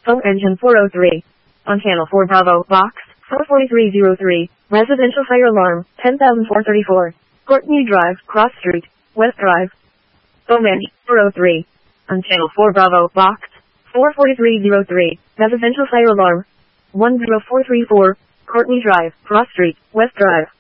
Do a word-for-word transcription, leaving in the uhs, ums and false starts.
Phone engine four oh three. On channel four Bravo, box, four forty-three oh three, residential fire alarm, ten thousand four hundred thirty-four. Courtney Drive, Cross Street, West Drive. Phone engine four oh three. On channel four Bravo, box, four forty-three oh three, residential fire alarm, one oh four three four, Courtney Drive, Cross Street, West Drive.